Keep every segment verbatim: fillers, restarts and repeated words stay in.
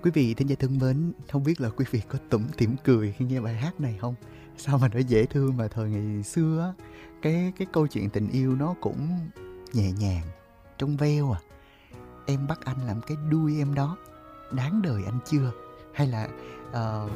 Quý vị thính giả thân mến, không biết là quý vị có tủm tỉm cười khi nghe bài hát này không? Sao mà nó dễ thương mà thời ngày xưa á, cái cái câu chuyện tình yêu nó cũng nhẹ nhàng, trong veo à. Em bắt anh làm cái đuôi em đó, đáng đời anh chưa? Hay là ờ,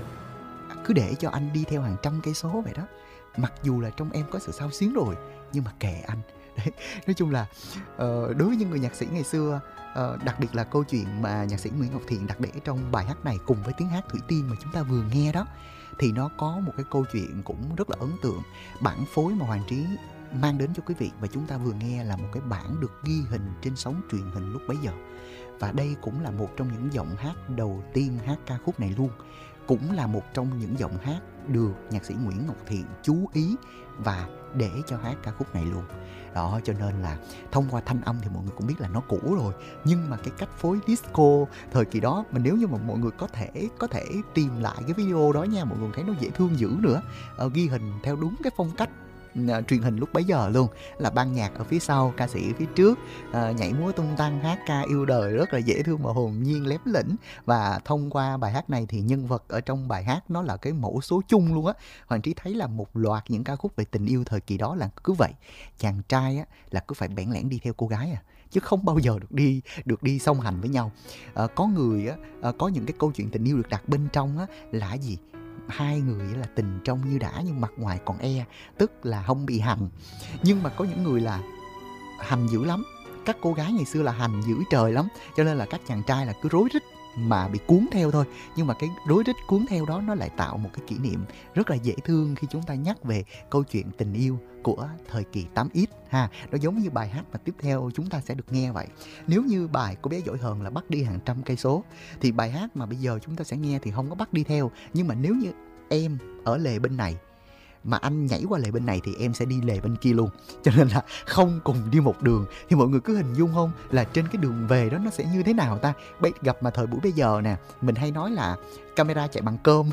cứ để cho anh đi theo hàng trăm cây số vậy đó. Mặc dù là trong em có sự xao xuyến rồi, nhưng mà kệ anh. Đấy, nói chung là ờ, đối với những người nhạc sĩ ngày xưa, ờ, đặc biệt là câu chuyện mà nhạc sĩ Nguyễn Ngọc Thiện đặt để trong bài hát này cùng với tiếng hát Thủy Tiên mà chúng ta vừa nghe đó, thì nó có một cái câu chuyện cũng rất là ấn tượng. Bản phối mà Hoàng Trí mang đến cho quý vị và chúng ta vừa nghe là một cái bản được ghi hình trên sóng truyền hình lúc bấy giờ. Và đây cũng là một trong những giọng hát đầu tiên hát ca khúc này luôn. Cũng là một trong những giọng hát được nhạc sĩ Nguyễn Ngọc Thiện chú ý và để cho hát ca khúc này luôn. Đó, cho nên là thông qua thanh âm thì mọi người cũng biết là nó cũ rồi, nhưng mà cái cách phối disco thời kỳ đó, mà nếu như mà mọi người có thể có thể tìm lại cái video đó nha, mọi người thấy nó dễ thương dữ nữa. Ờ, ghi hình theo đúng cái phong cách uh, truyền hình lúc bấy giờ luôn, là ban nhạc ở phía sau, ca sĩ ở phía trước, uh, nhảy múa tung tăng hát ca yêu đời rất là dễ thương và hồn nhiên lém lĩnh. Và thông qua bài hát này thì nhân vật ở trong bài hát nó là cái mẫu số chung luôn á. Hoàng Trí thấy là một loạt những ca khúc về tình yêu thời kỳ đó là cứ vậy, chàng trai á là cứ phải bẽn lẽn đi theo cô gái à, chứ không bao giờ được đi được đi song hành với nhau. À, có người á, à, có những cái câu chuyện tình yêu được đặt bên trong á là gì, hai người là tình trong như đã nhưng mặt ngoài còn e, tức là không bị hành. Nhưng mà có những người là hành dữ lắm, các cô gái ngày xưa là hành dữ trời lắm, cho nên là các chàng trai là cứ rối rít mà bị cuốn theo thôi. Nhưng mà cái rối rít cuốn theo đó nó lại tạo một cái kỷ niệm rất là dễ thương khi chúng ta nhắc về câu chuyện tình yêu của thời kỳ tám x ha. Nó giống như bài hát mà tiếp theo chúng ta sẽ được nghe vậy. Nếu như bài Cô bé giỏi hờn là bắt đi hàng trăm cây số, thì bài hát mà bây giờ chúng ta sẽ nghe thì không có bắt đi theo. Nhưng mà nếu như em ở lề bên này mà anh nhảy qua lề bên này thì em sẽ đi lề bên kia luôn, cho nên là không cùng đi một đường. Thì mọi người cứ hình dung không là trên cái đường về đó nó sẽ như thế nào ta. Bây gặp mà thời buổi bây giờ nè, mình hay nói là camera chạy bằng cơm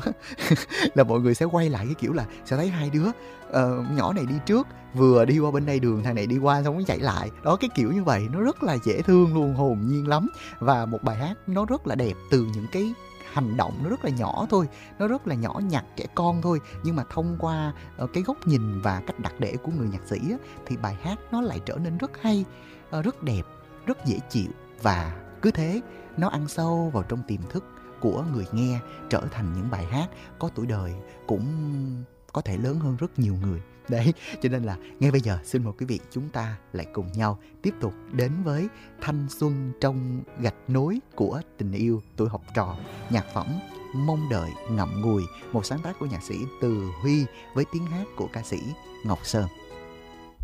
là mọi người sẽ quay lại cái kiểu là sẽ thấy hai đứa uh, nhỏ này đi trước, vừa đi qua bên đây đường, thằng này đi qua xong nó chạy lại đó, cái kiểu như vậy nó rất là dễ thương luôn, hồn nhiên lắm. Và một bài hát nó rất là đẹp từ những cái hành động nó rất là nhỏ thôi, nó rất là nhỏ nhặt trẻ con thôi, nhưng mà thông qua uh, cái góc nhìn và cách đặt để của người nhạc sĩ á, thì bài hát nó lại trở nên rất hay, uh, rất đẹp, rất dễ chịu. Và cứ thế nó ăn sâu vào trong tiềm thức của người nghe, trở thành những bài hát có tuổi đời cũng có thể lớn hơn rất nhiều người. Đấy, cho nên là ngay bây giờ xin mời quý vị chúng ta lại cùng nhau tiếp tục đến với Thanh Xuân trong gạch nối của tình yêu tuổi học trò, nhạc phẩm Mong đợi ngậm ngùi, một sáng tác của nhạc sĩ Từ Huy với tiếng hát của ca sĩ Ngọc Sơn.